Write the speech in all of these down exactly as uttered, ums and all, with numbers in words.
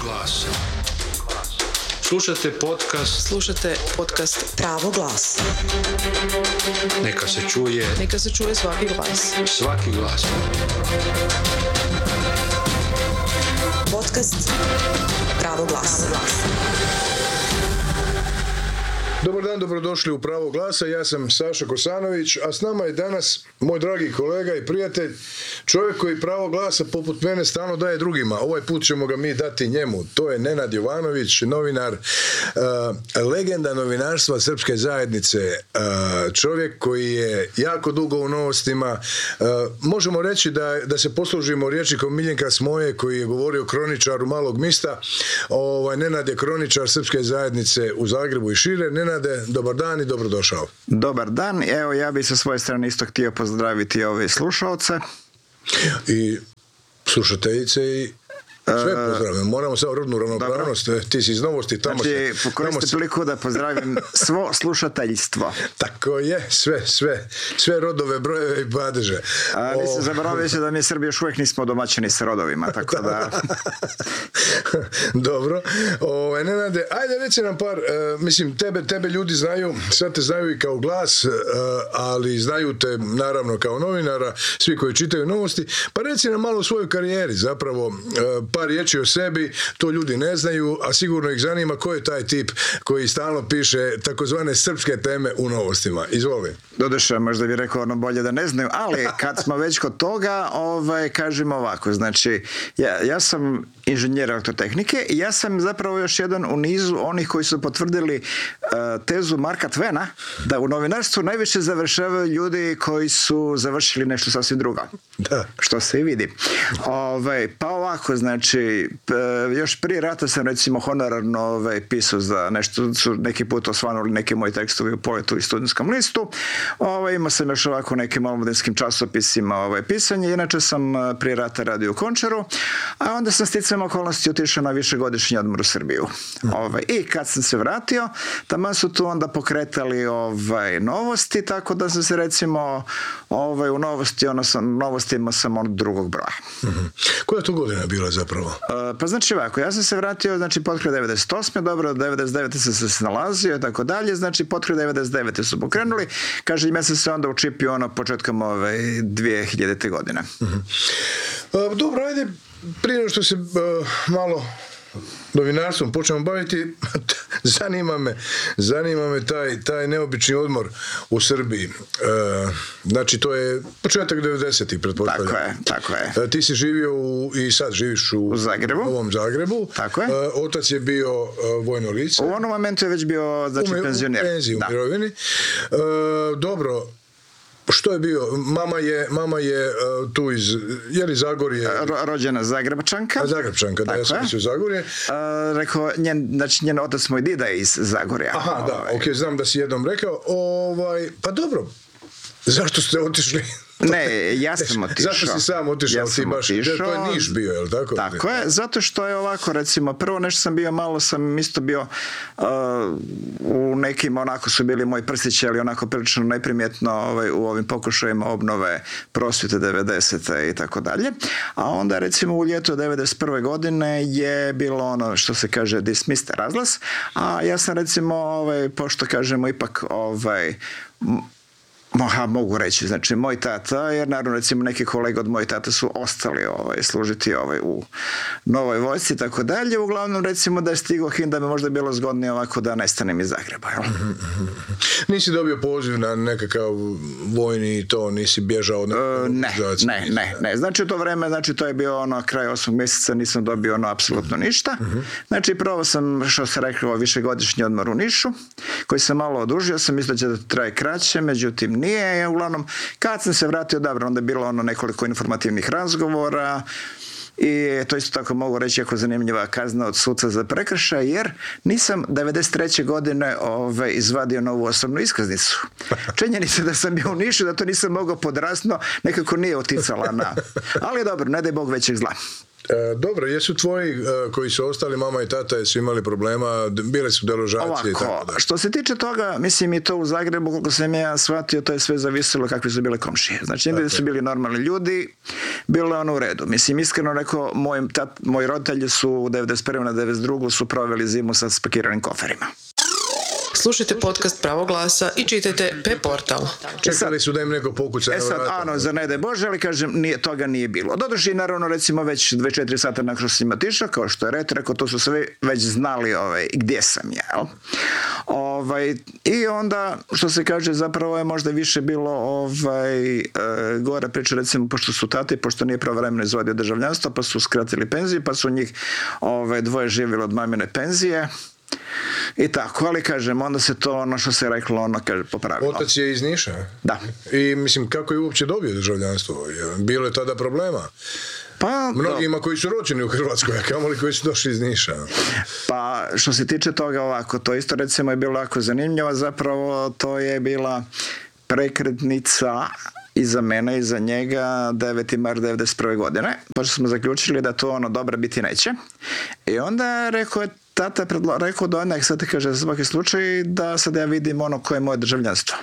glasa. Slušate podcast. Slušate podcast Pravo glasa. Neka se čuje. Neka se čuje svaki glas. Svaki glas. Podcast Pravo glasa. Dobar dan, dobrodošli u Pravo glasa, ja sam Saša Kosanović, a s nama je danas moj dragi kolega i prijatelj, čovjek koji pravo glasa poput mene stalno daje drugima. Ovaj put ćemo ga mi dati njemu. To je Nenad Jovanović, novinar, uh, legenda novinarstva Srpske zajednice, uh, čovjek koji je jako dugo u novostima. Uh, možemo reći da, da se poslužimo rječnikom Miljenka Smoje koji je govorio kroničaru malog mista. Ovaj, Nenad je kroničar Srpske zajednice u Zagrebu i šire. Nenad, dobar dan i dobrodošao. Dobar dan, evo ja bih sa svoje strane isto htio pozdraviti ove slušalce. I slušateljice i sve pozdravljam. Moramo samo rodnu ravnopravnost. Ti si iz Novosti. Tamo znači, se, koriste se... priliku da pozdravim svo slušateljstvo. Tako je, sve, sve, sve rodove, brojeve i padeže. A, o... Mislim, zaboravio se da mi Srbi još uvijek nismo domaćeni s rodovima, tako da... Dobro. O, Nenade, ajde reci nam par, uh, mislim, tebe, tebe ljudi znaju, sad te znaju i kao glas, uh, ali znaju te naravno kao novinara, svi koji čitaju Novosti, pa reci nam malo o svojoj karijeri, zapravo, uh, par riječi o sebi, to ljudi ne znaju, a sigurno ih zanima ko je taj tip koji stalno piše takozvane srpske teme u Novostima. Izvoli. Doduše, možda bih rekao ono bolje da ne znaju, ali kad smo već kod toga, ovaj, kažemo ovako, znači, ja, ja sam inženjer elektrotehnike i ja sam zapravo još jedan u nizu onih koji su potvrdili uh, tezu Marka Twena da u novinarstvu najviše završavaju ljudi koji su završili nešto sasvim drugo. Da. Što se i vidi. Ovaj, pa ovako, znači, p, još prije rata sam recimo honorarno ovaj, pisao za nešto, su neki put osvanuli neki moji tekstovi u Poetu i Studentskom listu. Ovaj, imao sam još ovako nekim omladinskim časopisima ovaj, pisanje. Inače sam prije rata radio u Končaru, a onda sam sticam okolnosti otišao na višegodišnji odmor u Srbiju. Mm. Ovaj, I kad sam se vratio, tamo su tu onda pokretali ovaj, Novosti, tako da sam se recimo ovaj, u Novosti, ono sam, Novostima sam od drugog broja. Mm-hmm. Koja je to godina bila zapravo? Uh, pa znači ovako, ja sam se vratio, znači potkraj devedeset osme dobro, devedeset devete sam se snalazio i tako dalje, znači potkraj devedeset devete su pokrenuli, kažem, ja sam se onda učipio ono početkom ove dvije hiljadite godine. Mm-hmm. Uh, dobro, ajde, prije nego što se uh, malo novinarstvom počnemo baviti, zanima me, zanima me taj, taj neobični odmor u Srbiji. Uh, znači, to je početak devedesetih, pretpostavljam. Tako je, tako je. Uh, ti si živio u, i sad živiš u, u Zagrebu. Novom Zagrebu. Tako je. Uh, otac je bio uh, vojno lice. U onom momentu je već bio, znači, u, penzioner. U penziji, u mirovini. Uh, dobro, što je bio? Mama je, mama je uh, tu iz, je li Zagorje? Ro, rođena Zagrebčanka. A Zagrebčanka, da, ja sam mislio Zagorje. Uh, rekao, njen, znači njen otac moj dida je iz Zagorja. Aha, da, ovaj. ok, znam da si jednom rekao. Ovaj, pa dobro, zašto ste otišli? Ne, ja sam otišao. Zašto si sam otišao? Ja ti baš, otišao. To je Niš bio, je li tako? Tako je, zato što je ovako, recimo, prvo nešto sam bio, malo sam isto bio uh, u nekim, onako su bili moji prstići, ali onako prilično neprimjetno ovaj, u ovim pokušajima obnove prosvjete devedesete i tako dalje. A onda, recimo, u ljetu devedeset prve godine je bilo ono što se kaže dismissed, razglas, a ja sam, recimo, ovaj, pošto kažemo, ipak ovaj, Moha, mogu reći, znači moj tata, jer naravno recimo neki kolega od moj tata su ostali ovaj, služiti ovaj, u Novoj vojsci i tako dalje, uglavnom recimo da je stigao hin da bi možda bilo zgodnije ovako da nestanem iz Zagreba. Jel? Nisi dobio poziv na nekakav vojni i to, nisi bježao? Uh, ne, ne, ne, ne, znači u to vreme, znači to je bio ono kraj osmog mjeseca, nisam dobio ono apsolutno ništa, znači prvo sam, što se rekao, višegodišnji odmor u Nišu, koji sam malo odužio, sam mislio da će da traje kraće, međutim nije, uglavnom, kad sam se vratio, dobro, onda je bilo ono nekoliko informativnih razgovora i to isto tako mogu reći jako zanimljiva kazna od suca za prekršaj, jer nisam devedeset treće godine ove, izvadio novu osobnu iskaznicu. Činjenica da sam bio u Nišu, da to nisam mogao podrasno, nekako nije oticala na... Ali dobro, ne daj Bog većeg zla. E, dobro, jesu tvoji e, koji su ostali, mama i tata, jesu imali problema, bile su deložacije i tako Ovako, da? što se tiče toga, mislim i to u Zagrebu, koliko sam ja shvatio, to je sve zavisilo kakvi su bile komšije. Znači, da su bili normalni ljudi, bilo je ono u redu. Mislim, iskreno rekao, moj, tat, moji roditelji su u devedeset prve na devedeset drugu su proveli zimu sa spakiranim koferima. Slušajte podcast Pravo glasa i čitajte P portal. Čekali su da im neko pokuca E na sad, vrata. ano, za ne daj Bože, ali kažem, nije, toga nije bilo. Doduše, naravno, recimo, već dvadeset četiri sata nakon što sam otišao, kao što je Ret rekao, to su sve već znali ovaj, gdje sam ja. Jel? Ovaj, I onda, što se kaže, zapravo je možda više bilo ovaj, e, gore priča, recimo, pošto su tati, pošto nije pravovremeno izvodio državljanstvo, pa su skratili penziju, pa su njih ovaj, dvoje živjeli od mamine penzije. I tako, ali kažem, onda se to ono što se reklo, ono kaže, popravilo. Otac je iz Niša? Da. I mislim, kako je uopće dobio državljanstvo? Bilo je tada problema? Pa, Mnogima koji su rođeni u Hrvatskoj, a kamoli koji su došli iz Niša. Pa što se tiče toga ovako, to isto recimo je bilo jako zanimljivo, zapravo to je bila prekretnica i za mene i za njega deveti mart devedeset prve godine, pošto smo zaključili da to ono dobro biti neće. I onda rekao je tata predlo, rekao do onak, sad te kaže za svaki slučaj da sad ja vidim ono koje je moje državljanstvo.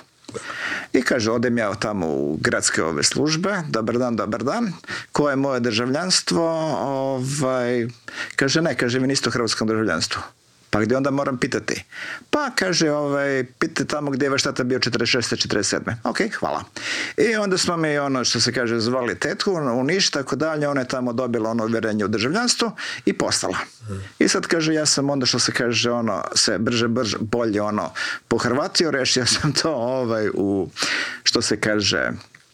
I kaže, odem ja tamo u gradske ove službe, dobar dan, dobar dan, koje je moje državljanstvo, ovaj, kaže, ne, kaže, vi niste u hrvatskom državljanstvu. Pa gdje onda moram pitati? Pa kaže, ovaj, pitajte tamo gdje je vaš tata bio četrdeset šeste četrdeset sedme Ok, hvala. I onda smo mi ono što se kaže zvali tetku u Niš, tako dalje, ona je tamo dobila ono uvjerenje u državljanstvu i postala. Hmm. I sad kaže, ja sam onda što se kaže ono se brže, brže, bolje ono pohrvatio, rešio sam to ovaj u što se kaže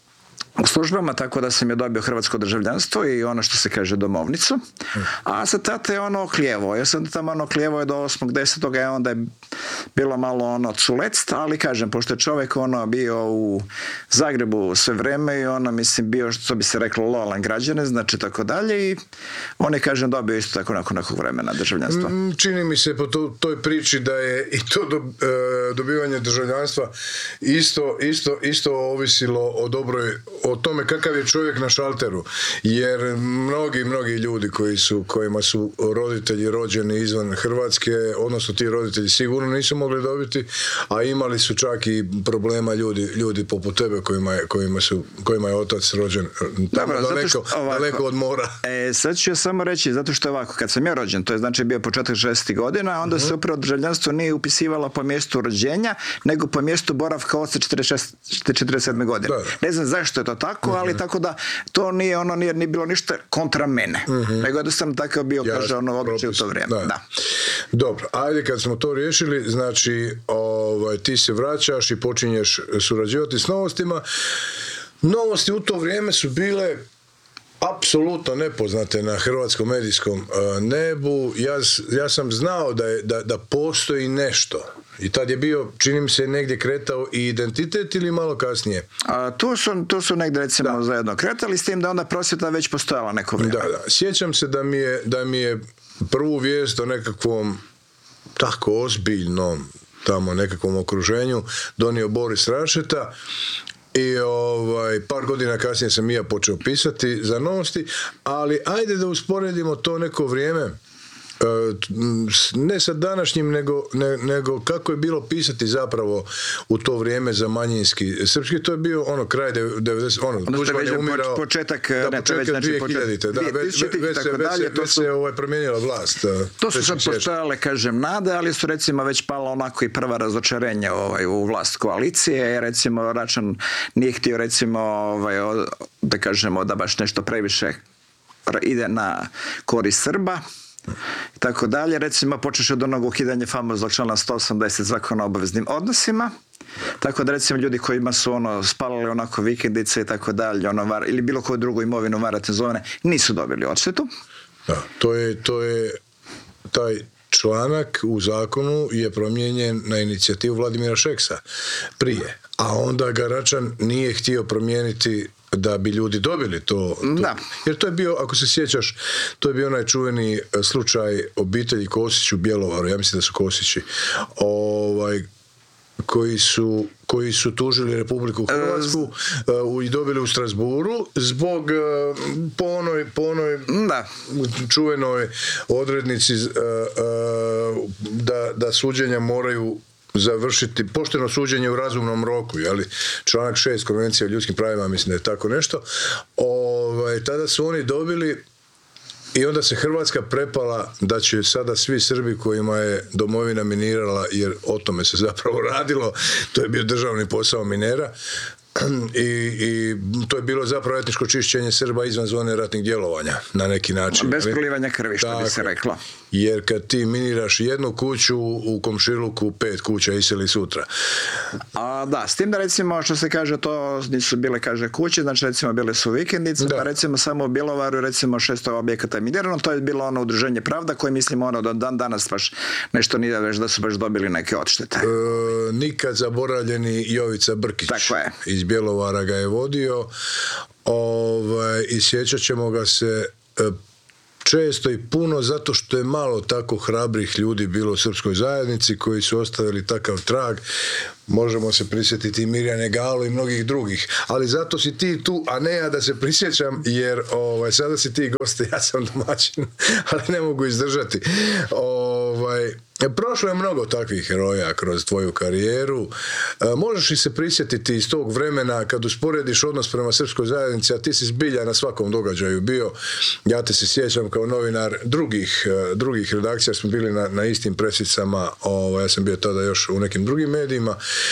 u službama, tako da sam je dobio hrvatsko državljanstvo i ono što se kaže domovnicu. A sad tata je ono oklijevo. Ja sam tamo ono oklijevo je do osmog desetog a onda je bilo malo ono culect, ali kažem, pošto je čovjek ono bio u Zagrebu sve vreme i ono, mislim, bio, što bi se reklo, lojalan građanin, znači tako dalje i on je, kažem, dobio isto tako nakon nekog vremena državljanstva. Čini mi se po to, toj priči da je i to do, e, dobivanje državljanstva isto, isto, isto ovisilo o dobroj, o tome kakav je čovjek na šalteru, jer mnogi, mnogi ljudi koji su, kojima su roditelji rođeni izvan Hrvatske, odnosno ti roditelji sigurno nisu mogli dobiti, a imali su čak i problema ljudi, ljudi poput tebe kojima je, kojima su, kojima je otac rođen tamo Dobro, daleko, što, ovako, daleko od mora. E, sad ću ja samo reći, zato što je ovako, kad sam ja rođen, to je znači bio početak šezdesetih godina, onda uh-huh. se upravo državljanstvo nije upisivalo po mjestu rođenja, nego po mjestu boravka oca četrdeset šeste četrdeset sedme godine. Da. Ne znam zašto je to tako, uh-huh. ali tako da to nije ono, nije, nije bilo ništa kontra mene, uh-huh. nego jednostavno tako bio, ja, kaže, ono običaj u to vrijeme. Da. Da. Dobro, ajde kad smo to riješili, znači ovaj, ti se vraćaš i počinješ surađivati s novostima. Novosti u to vrijeme su bile apsolutno nepoznate na hrvatskom medijskom uh, nebu. Ja, ja sam znao da, je, da, da postoji nešto. I tad je bio, čini mi se, negdje kretao i Identitet ili malo kasnije? A, tu, su, tu su negdje recimo da. zajedno kretali, s tim da onda prosvjeta već postojala neko vrijeme. Da, da. Sjećam se da mi je, da mi je prvu vijest o nekakvom tako ozbiljnom tamo nekakvom okruženju donio Boris Rašeta. I ovaj, par godina kasnije sam i ja počeo pisati za Novosti, ali ajde da usporedimo to neko vrijeme, ne sa današnjim, nego, ne, nego kako je bilo pisati zapravo u to vrijeme za manjinski srpski. To je bio ono kraj devedeset ono, Tuđman je umirao početak, da, ne, početak znači, dvije hiljadite da, već, već, se, već, dalje, već su, se ovaj, promijenila vlast. To su sad postojale, kažem, nade, ali su recimo već pala onako i prva razočarenja ovaj, u vlast koalicije. Recimo Račan nije htio recimo ovaj, da kažemo da baš nešto previše ide na korist Srba i tako dalje. Recimo počeš od onog ukidanja famoznog člana sto osamdeset Zakona o obaveznim odnosima, tako da recimo ljudi kojima su ono spalali onako vikendice i tako dalje, ono, var, ili bilo koju drugu imovinu varate zone, nisu dobili odštetu. Da, to je, to je taj članak u zakonu je promijenjen na inicijativu Vladimira Šeksa prije, a onda ga Račan nije htio promijeniti da bi ljudi dobili to, to. Da. Jer to je bio, ako se sjećaš, to je bio onaj čuveni slučaj obitelji Kosić u Bjelovaru, ja mislim da su Kosići, ovaj, koji su koji su tužili Republiku Hrvatsku uh, i dobili u Strasburu zbog uh, po onoj, po onoj da. čuvenoj odrednici uh, uh, da, da suđenja moraju završiti pošteno suđenje u razumnom roku, jeli? Članak šest Konvencije o ljudskim pravima, mislim da je tako nešto. Ovaj, tada su oni dobili i onda se Hrvatska prepala da će sada svi Srbi kojima je domovina minirala, jer o tome se zapravo radilo, to je bio državni posao minera, I, i to je bilo zapravo etničko čišćenje Srba izvan zone ratnih djelovanja na neki način. Bez prolivanja krvi, što bi se reklo. Jer kad ti miniraš jednu kuću, u komšiluku pet kuća iseli sutra. A, da, s tim da recimo što se kaže to nisu bile kaže kuće, znači recimo bile su vikendice, da. Pa recimo samo u Bjelovaru recimo šesto objekata minirano, to je bilo ono udruženje Pravda koje mislimo ono do dan danas baš nešto nije već da su baš dobili neke odštete. E, nikad zaboravljeni Jovica Brkić. Tako je. Iz Bjelovara ga je vodio, ovaj, i sjećat ćemo ga se e, često i puno zato što je malo tako hrabrih ljudi bilo u srpskoj zajednici koji su ostavili takav trag. Možemo se prisjetiti Mirjane Galo i mnogih drugih, ali zato si ti tu, a ne ja da se prisjećam, jer ovaj, sada si ti goste, ja sam domaćin, ali ne mogu izdržati. Ovaj, prošlo je mnogo takvih heroja kroz tvoju karijeru. E, možeš li se prisjetiti iz tog vremena kad usporediš odnos prema srpskoj zajednici, a ti si zbilja na svakom događaju bio, ja te se sjećam kao novinar drugih, drugih redakcija, smo bili na, na istim presicama, ovaj, ja sam bio tada još u nekim drugim medijima.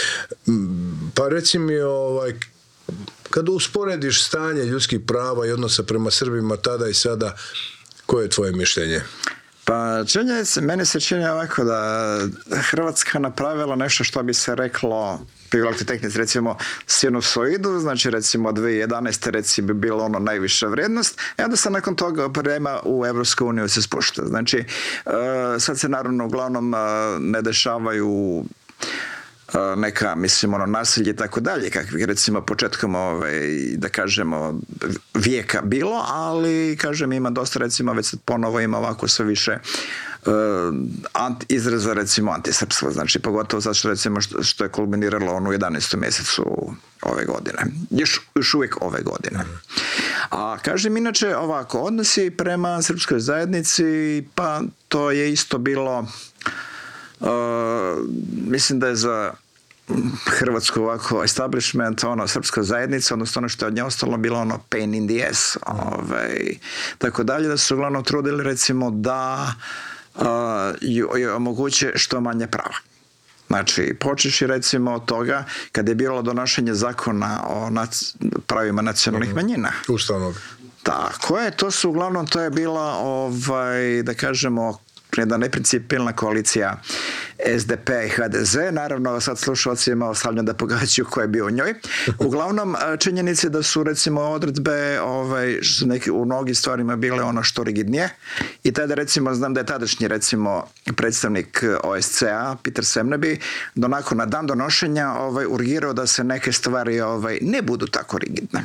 Pa reci mi, ovaj, kad usporediš stanje ljudskih prava i odnosa prema Srbima tada i sada, koje je tvoje mišljenje? Pa činje se, meni se čini ovako da Hrvatska napravila nešto što bi se reklo privaliti tehnici, recimo sinusoidu, znači recimo dvije tisuće jedanaeste recimo bi bilo ono najviša vrijednost, i onda se nakon toga prema u Evropsku uniju se spušta. Znači, sad se naravno uglavnom ne dešavaju neka, mislim, ono, nasilje i tako dalje, kakvih recimo početkom, ovaj, da kažemo, vijeka bilo, ali, kažem, ima dosta, recimo, već ponovo ima ovako sve više uh, anti, izraza, recimo, antisrpstva, znači, pogotovo zato što, recimo, što, što je kulminiralo ono u jedanaestom mjesecu ove godine. Još, još uvijek ove godine. A, kažem, inače, ovako, odnosi prema srpskoj zajednici, pa to je isto bilo... Uh, mislim da je za Hrvatsku ovako establishment, ono, srpska zajednica, odnosno ono što je od nje ostalo bilo ono pain in the ass, ovaj, tako dalje, da su uglavnom trudili recimo da uh, joj omoguće što manje prava. Znači, počeši recimo od toga kad je bilo donošenje zakona o nac- pravima nacionalnih mm-hmm. manjina. Ustavnog. Tako je, to su uglavnom, to je bila, ovaj, da kažemo, jedna neprincipijelna koalicija S D P i H D Z, naravno sad slušalcima ostavljam da pogađaju ko je bio u njoj. Uglavnom, činjenice da su recimo odredbe ovaj, neki, u mnogim stvarima bile ono što rigidnije, i tada recimo znam da je tadašnji recimo predstavnik O S C A Peter Semneby donako na dan donošenja ovaj, urgirao da se neke stvari ovaj, ne budu tako rigidne.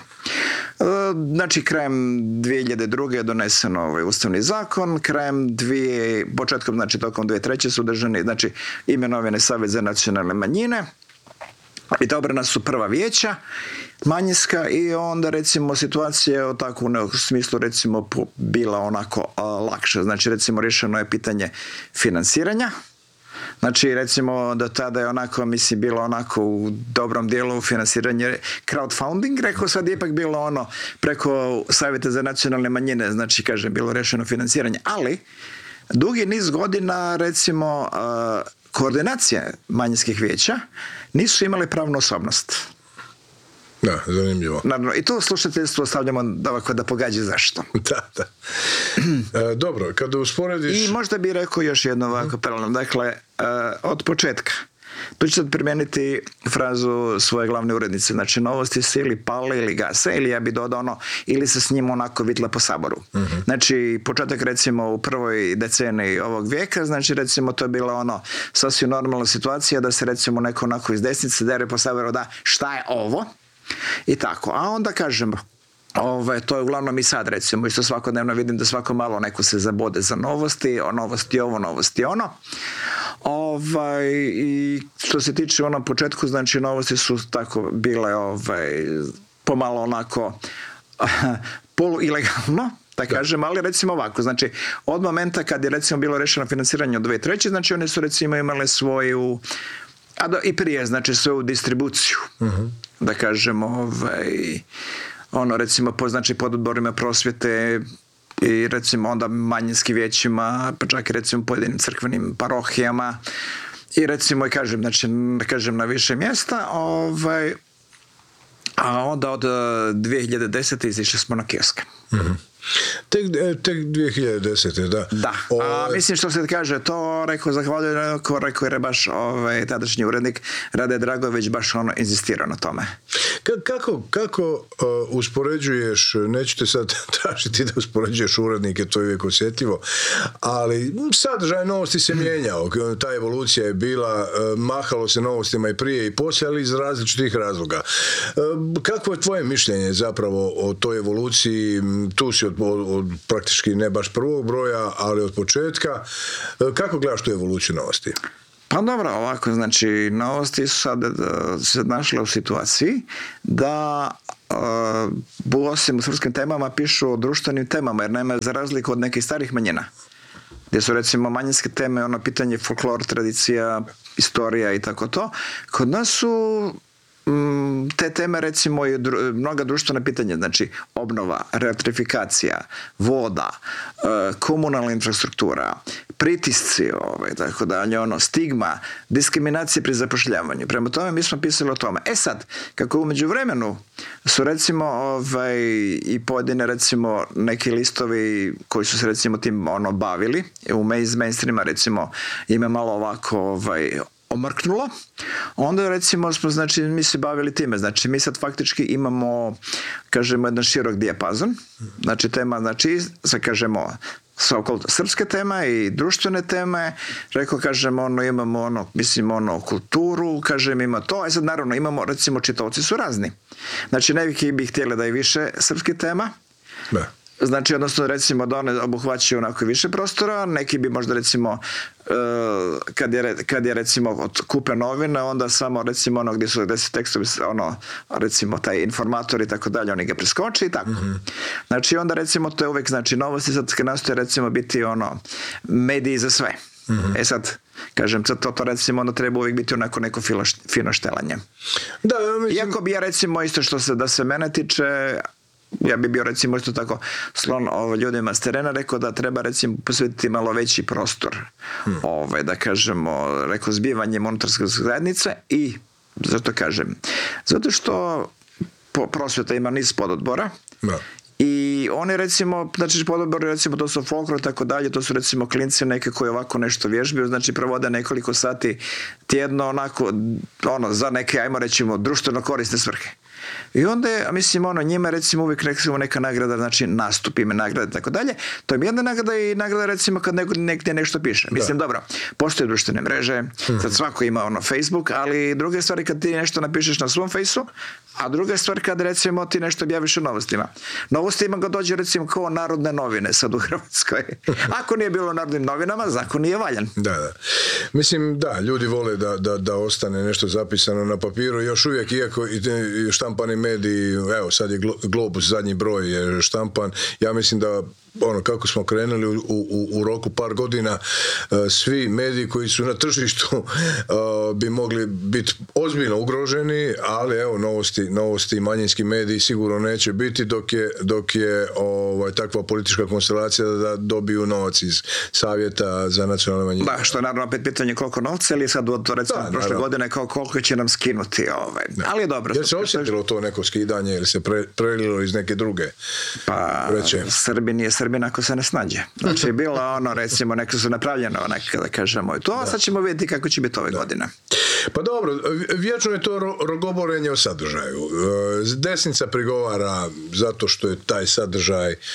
Znači, krajem dvije hiljade druge je donesen ovaj ustavni zakon, krajem dvije, početkom, znači tokom dvije tisuće treće su držani, znači imenovane Savjet za nacionalne manjine, i odabrana su prva vijeća manjinska, i onda recimo situacija je tako u smislu recimo bila onako a, lakša. Znači recimo rješeno je pitanje financiranja. Znači, recimo, do tada je onako, mislim, bilo onako u dobrom dijelu financiranje crowdfunding, rekao, sad je ipak bilo ono preko Savjeta za nacionalne manjine, znači, kažem, bilo rješeno financiranje, ali dugi niz godina, recimo, koordinacije manjinskih vijeća nisu imali pravnu osobnost. Da, zanimljivo. Naravno, i to slušateljstvo ostavljamo da ovako da pogađa zašto. Da, da. E, dobro, kada usporediš... I možda bih rekao još jedno ovako paralelno. Dakle, e, od početka. Tu ću sad primijeniti frazu svoje glavne urednice. Znači, novosti se ili pale ili gase, ili ja bi dodao ono, ili se s njim onako vitla po saboru. Uh-huh. Znači, početak recimo u prvoj deceniji ovog vijeka, znači recimo to je bila ono sasvim normalna situacija da se recimo neko onako iz desnice dere po saboru da šta je ovo? I tako. A onda kažemo, Ove, to je uglavnom i sad, recimo, isto svakodnevno vidim da svako malo neko se zabode za novosti, o novosti ovo, novosti ono. Ovaj, i što se tiče ono početku, znači novosti su tako bile ovaj, pomalo onako polu ilegalno, da kažem, ali recimo ovako, znači od momenta kad je recimo bilo rešeno financiranje od dve treće, znači oni su recimo imale svoju, a do, i prije, znači svoju distribuciju, uh-huh. da kažemo, ovaj, ono recimo po, znači pod odborima prosvjete i recimo onda manjinskim vijećima, pa čak i recimo pojedinim crkvenim parohijama i recimo i kažem, znači da kažem na više mjesta, ovaj, a onda od dvije hiljade desete izišli smo na kioske. Mm-hmm. Tek, tek dvije hiljade desete. Da. Da. O, a, mislim što se kaže, to rekao, zahvaljujem, rekao, rekao je baš ovaj, tadašnji urednik Rade Dragović baš ono inzistirao na tome. Ka, kako kako uh, uspoređuješ, neću te sad tražiti da uspoređuješ urednike, to je uvijek osjetljivo, ali sadržaj novosti se mijenjao. Ta evolucija je bila, uh, mahalo se novostima i prije i poslije, ali iz različitih razloga. Uh, kakvo je tvoje mišljenje zapravo o toj evoluciji? Tu si od, od, od praktički ne baš prvog broja, ali od početka. Kako gledaš tu evoluciju novosti? Pa dobro, ovako, znači, novosti su sad se našle u situaciji da uh, osim u srpskim temama pišu o društvenim temama, jer nema za razliku od nekih starih manjina, gdje su recimo manjinske teme, ono pitanje folklor, tradicija, istorija i tako to. Kod nas su te teme recimo i dru, mnoga društvena pitanja, znači obnova, reelektrifikacija, voda, e, komunalna infrastruktura, pritisci, ovaj, tako dalje, ono, stigma, diskriminacija pri zapošljavanju. Prema tome mi smo pisali o tome. E sad, kako u međuvremenu su recimo ovaj, i pojedine recimo neki listovi koji su se recimo tim ono bavili, u mainstreama recimo ima malo ovako ovaj, omrknulo, onda recimo smo, znači, mi se bavili time, znači mi sad faktički imamo, kažemo, jedan širok dijapazon, znači tema, znači, sad kažemo, srpske teme i društvene teme, rekao, kažemo, ono, imamo ono, mislim, ono, kulturu, kažem, ima to, a sad naravno imamo, recimo, čitaoci su razni. Znači, neki bi htjeli da je više srpskih tema, ne. Znači, odnosno, recimo, da one obuhvaćaju onako više prostora, neki bi možda, recimo, kad je, kad je recimo, kupe novine, onda samo, recimo, ono, gdje su deset tekstovi, ono, recimo, taj informator i tako dalje, oni ga preskoče i tako. Mm-hmm. Znači, onda, recimo, to je uvijek, znači, novosti sad nastoje, recimo, biti, ono, mediji za sve. Mm-hmm. E sad, kažem, sad to, to recimo, onda treba uvijek biti onako neko filo, fino štelanje. Da, mislim... Iako bi ja, recimo, isto što se, da se mene tiče, ja bi bio recimo isto tako slon o, ljudima s terena, rekao da treba recimo posvetiti malo veći prostor, hmm. ove, da kažemo, rekao zbivanje monetarske zajednice i, zato kažem, zato što po, prosvjeta ima niz pododbora, da. I oni recimo, znači pododbori recimo to su folklor i tako dalje, to su recimo klinci neke koji ovako nešto vježbaju, znači provode nekoliko sati tjedno onako, ono, za neke, ajmo recimo, društveno korisne svrhe. I onda je, mislim, ono, njima recimo uvijek recimo neka nagrada, znači nastup, ime nagrade i tako dalje, to je jedna nagrada i nagrada recimo kad neko negdje nešto piše. Mislim, da. Dobro, postoje društvene mreže, sad svako ima ono Facebook, ali druga stvar je kad ti nešto napišeš na svom fejsu, a druga stvar kad recimo ti nešto objaviš u novostima. Novostima ga dođe recimo kao Narodne novine sad u Hrvatskoj. Ako nije bilo u Narodnim novinama, zakon nije valjan. Da, da. Mislim, da, ljudi vole da, da, da ostane nešto zapisano na papiru, još uvijek, iako i štampani mediji, evo sad je Globus, zadnji broj je štampan, ja mislim da ono, kako smo krenuli u, u, u roku par godina, uh, svi mediji koji su na tržištu uh, bi mogli biti ozbiljno ugroženi, ali evo, novosti, novosti i manjinski mediji sigurno neće biti dok je, dok je ovaj, takva politička konstelacija da dobiju novac iz Savjeta za nacionalne manjine. Da, što je naravno opet pitanje koliko novca, ili sad od recimo da, prošle godine kao koliko će nam skinuti, ovaj. Ali je dobro. Jel se osjetilo to neko skidanje ili se pre, prelilo iz neke druge? Pa, reče? Srbi nije Srbina ako se ne snađe. Znači je bilo ono, recimo, neko su napravljeno, neka da kažemo i to, a sad ćemo vidjeti kako će biti ove da. godine. Pa dobro, vječno je to ro- rogoborenje o sadržaju. Desnica prigovara zato što je taj sadržaj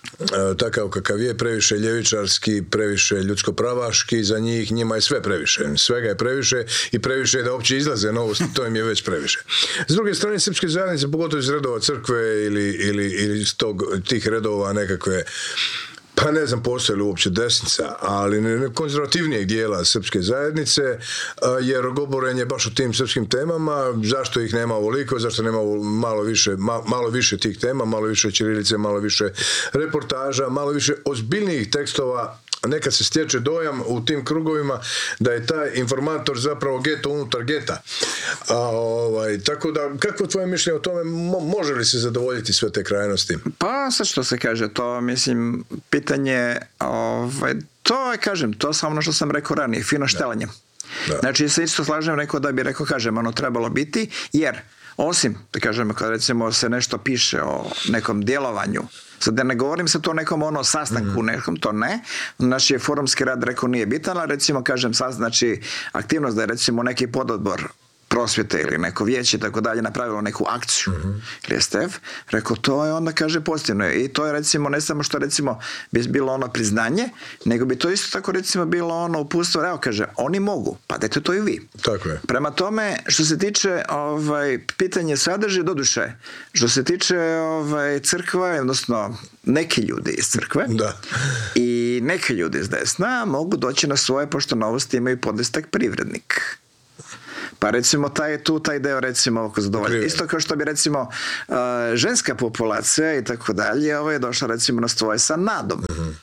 takav kakav je, previše ljevičarski, previše ljudsko-pravaški, za njih, njima je sve previše. Svega je previše i previše je da uopće izlaze novosti, to im je već previše. S druge strane, srpske zajednice, pogotovo iz redova crkve ili, ili, ili iz tog, tih redova nekakve, pa ne znam postoje li uopće desnica, ali ne konzervativnijeg dijela srpske zajednice, jer govorenje baš o tim srpskim temama, zašto ih nema ovoliko, zašto nema malo više, ma, malo više tih tema, malo više ćirilice, malo više reportaža, malo više ozbiljnijih tekstova. Nekad se stječe dojam u tim krugovima da je taj informator zapravo geto unutar geta. A, ovaj, tako da, kako je tvoje mišljenje o tome, mo, može li se zadovoljiti sve te krajnosti? Pa sad što se kaže, to mislim, pitanje, ovaj, to je, kažem, to samo ono što sam rekao ranije, fino štelanje. Da. Znači, se isto slažem, rekao da bi rekao, kažem, ono trebalo biti, jer osim, da kažem, kad recimo se nešto piše o nekom djelovanju, sad da ne govorim se to o nekom ono sastanku, mm. nekom, to ne, znači forumski rad rekao nije bitan, ali recimo kažem sad, znači aktivnost da je recimo neki pododbor prosvjete ili neko vijeće i tako dalje napravilo neku akciju mm-hmm. ili S T F, rekao to je onda kaže pozitivno i to je recimo ne samo što recimo bi bilo ono priznanje, nego bi to isto tako recimo bilo ono uputstvo, evo kaže oni mogu, pa dajte to i vi. Tako je. Prema tome što se tiče ovaj, pitanje sadržaja, doduše što se tiče ovaj, crkva, odnosno neki ljudi iz crkve da. I neki ljudi iz desna mogu doći na svoje, pošto Novosti imaju podlistak Privrednik. Pa recimo taj tu taj deo recimo oko zadovolja. Isto kao što bi recimo uh, ženska populacija i tako dalje, ovo je došla recimo na svoje sa nadom. Mm-hmm.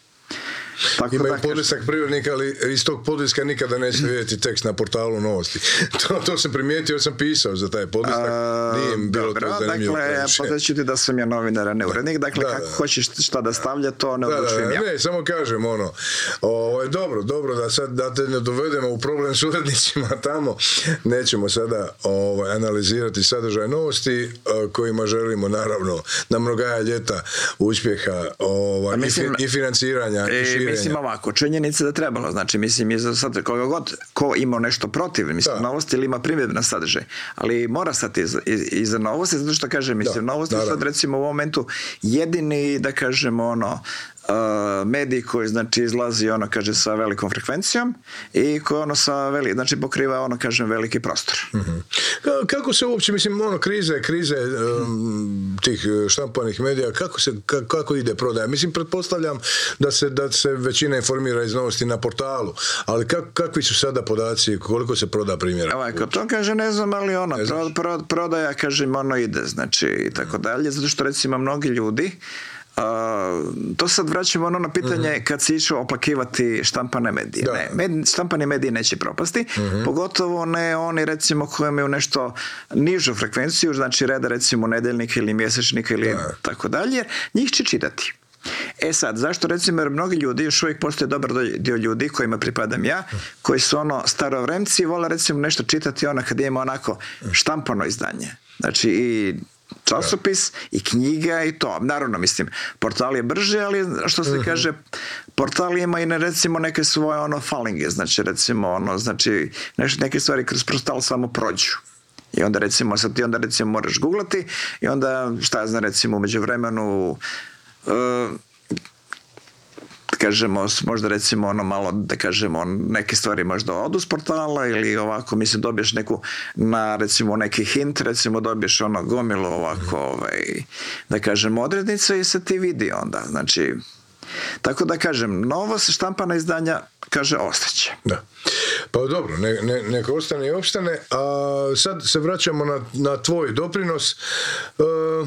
Tako imaju da, podlisak Privrednika, ali iz tog podliska nikada neće vidjeti tekst na portalu Novosti. To, to sam primijetio, sam pisao za taj podlisak. Nije im bilo dobro, to zanimljivo. Dakle, ja podsjeću ti da sam ja novinar, a ne urednik. Dakle, da, kako da. Hoćeš šta da stavlja, to ne odlučujem ja. Ne, samo kažem ono, o, je dobro, dobro da sad da te ne dovedemo u problem s urednicima tamo. Nećemo sada o, analizirati sadržaj Novosti, o, kojima želimo naravno na mnogaja ljeta uspjeha o, mislim, i, i financiranja e, i širenja. Mislim ovako, činjenica da trebalo, znači mislim je za sad koga god ko ima nešto protiv, mislim da. Novosti ili ima primjedbe na sadržaj, ali mora stati iza, iza Novosti, zato što kažem, mislim, da, Novosti naravno. Sad recimo u ovom momentu jedini, da kažemo ono, Uh, medij koji znači izlazi ono kaže sa velikom frekvencijom i koji ono sa veli, znači pokriva ono kažem veliki prostor. Mm-hmm. Kako se uopće mislim ono krize krize um, tih štampanih medija kako se kako, kako ide prodaja? Mislim pretpostavljam da se da se većina informira iz Novosti na portalu, ali kak, kakvi su sada podaci koliko se proda primjera? Ovako, to kaže ne znam, ali ono pro, pro, prodaja kažem ono ide znači i tako dalje, zato što recimo mnogi ljudi Uh, to sad vraćamo ono na pitanje uh-huh. kad se išao oplakivati štampane medije. Ne, med, štampani mediji neće propasti, uh-huh. pogotovo ne oni recimo koji imaju nešto nižu frekvenciju, znači reda recimo nedeljnika ili mjesečnika ili da. Tako dalje, njih će čitati. E sad, zašto recimo jer mnogi ljudi, još uvijek postoji dobar dio ljudi kojima pripadam ja, koji su ono starovremci i vole recimo nešto čitati ono kad ima onako štampano izdanje. Znači i časopis i knjiga i to. Naravno, mislim, portal je brže, ali što se uh-huh. kaže, portal ima i ne, recimo neke svoje ono falinge, znači recimo ono, znači neke stvari kroz portal samo prođu. I onda recimo, sad ti onda recimo moraš googlati i onda šta ja znam recimo u međuvremenu uh, kažemo, možda recimo ono malo, da kažemo, neke stvari možda odu s portala ili ovako, mislim, dobiješ neku, na recimo neki hint, recimo dobiješ ono gomilu ovako, ovaj, da kažem, odrednice i se ti vidi onda, znači, tako da kažem, novo se štampana izdanja, kaže, ostaće. Da. Pa dobro, ne, ne, neka ostane i opstane, a sad se vraćamo na, na tvoj doprinos. Uh,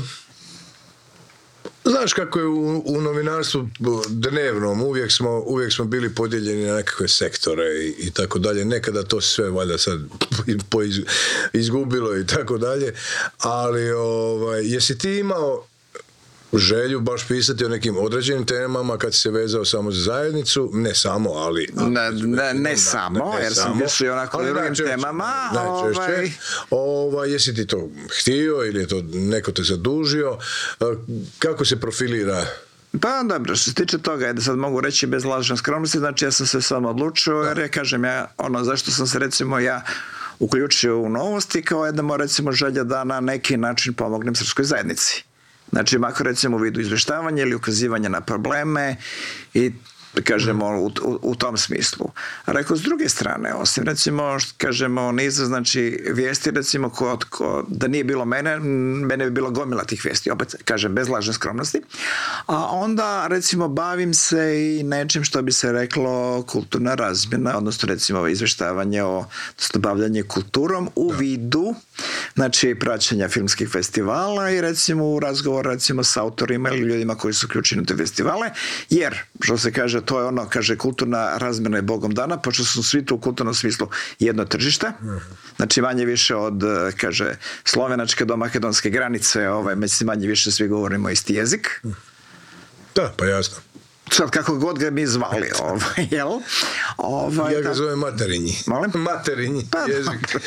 Znaš kako je u, u novinarstvu dnevnom, uvijek smo, uvijek smo bili podijeljeni na nekakve sektore i, i tako dalje. Nekada to sve valjda sad po iz, izgubilo i tako dalje. Ali ovaj, jesi ti imao želju baš pisati o nekim određenim temama kad si se vezao samo za zajednicu? Ne samo, ali... Ne, ne, ne da, samo, ne, jer samo, sam mislio onako drugim najčešće, temama. Najčešće. Ovaj... Ovaj, jesi ti to htio ili je to neko te zadužio? Kako se profilira? Pa dobro, što se tiče toga, da sad mogu reći bez lažne skromnosti, znači ja sam se samo odlučio, jer ja kažem ja, ono zašto sam se recimo ja uključio u Novosti kao jedna recimo želja da na neki način pomognem srpskoj zajednici. Znači, makar recimo u vidu izveštavanja ili ukazivanja na probleme i da kažemo u, u, u tom smislu. A rekao, s druge strane, osim recimo, što kažemo, niza, znači, vijesti, recimo, ko, ko, da nije bilo mene, mene bi bilo gomila tih vijesti, opet, kažem, bez lažne skromnosti. A onda, recimo, bavim se i nečim što bi se reklo kulturna razmjena, odnosno, recimo, izveštavanje o, odnosno, bavljanje kulturom u vidu, znači, praćenja filmskih festivala i, recimo, u razgovor, recimo, s autorima ili ljudima koji su uključeni u te festivale, jer, što se kaže, to je ono, kaže, kulturna razmjena je Bogom dana, pošto su svi tu u kulturnom smislu jedno tržište, znači manje više od, kaže, slovenačke do makedonske granice, ovaj, manje više svi govorimo isti jezik. Da, pa jasno. Sad, kako god ga mi zvali, ovaj, jel? Ovaj, ja ga tak... zovem materinji. Molim? Materinji pa, jezik.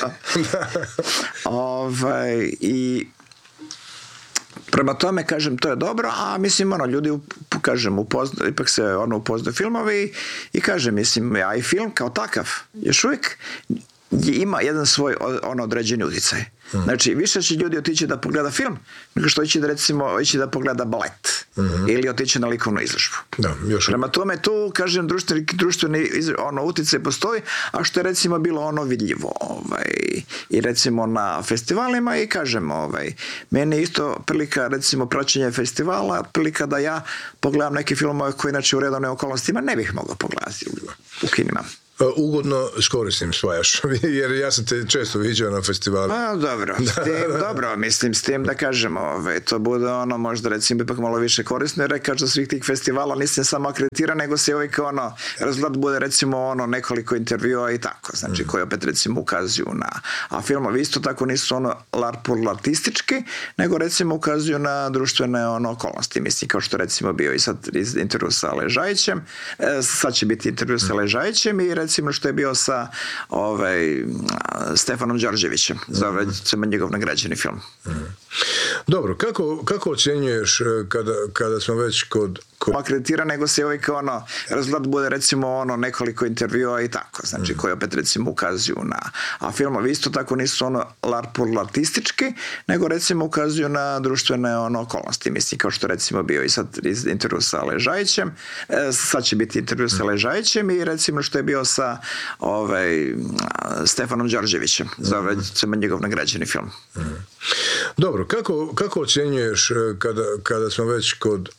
ovaj, i prema tome, kažem, to je dobro, a mislim, ono, ljudi, kažem, upozna, ipak se ono upoznaju filmovi i kažem, mislim, ja i film kao takav, još uvijek ima jedan svoj ono određeni utjecaj. Mm. Znači, više će ljudi otići da pogleda film, nego što ići da, recimo, ići da pogleda balet. Mm-hmm. Ili otići na likovnu izložbu. Da, još prema tome, tu, kažem, društveni, društveni ono, utjecaj postoji, a što je, recimo, bilo ono vidljivo. Ovaj, i, recimo, na festivalima i, kažem, ovaj, meni je isto prilika, recimo, praćenje festivala, prilika da ja pogledam neke filmove koje, inače, u redovnim okolnostima ne bih mogao pogledati u, u kinima. Ugodno s korisnim svajaš, jer ja sam te često viđao na festivalu. Pa dobro, s tim, dobro, mislim s tim da kažemo, ove, to bude ono možda recimo ipak malo više korisno, jer kažem svih tih festivala nisam samo akreditiran, nego se uvijek ono, rezultat bude recimo ono nekoliko intervjua i tako, znači mm. koji opet recimo ukazuju na, a filmovi isto tako nisu ono larpurlartistički, nego recimo ukazuju na društvene ono okolnosti, mislim kao što recimo bio i sad iz intervju sa Ležajićem, e, sad će biti intervju sa Ležajićem i recimo što je bio sa ovaj, Stefanom Đorđevićem, zove se njegov nagrađeni film. Mm-hmm. Dobro, kako, kako ocjenjuješ kada, kada smo već kod... kod... akreditiran, nego se uvijek ono, rezultat bude recimo ono nekoliko intervjua i tako, znači mm-hmm. koji opet recimo ukazuju na, a filmovi isto tako nisu ono larpurlartistički, nego recimo ukazuju na društvene ono okolnosti, mislim kao što recimo bio i sad iz intervju sa Ležajićem, e, sad će biti intervju sa Ležajićem i recimo što je bio sa ovaj, Stefanom Đorđevićem, zove se njegov nagrađeni film. Mm-hmm. Dobro, kako, kako ocjenjuješ kada, kada smo već kod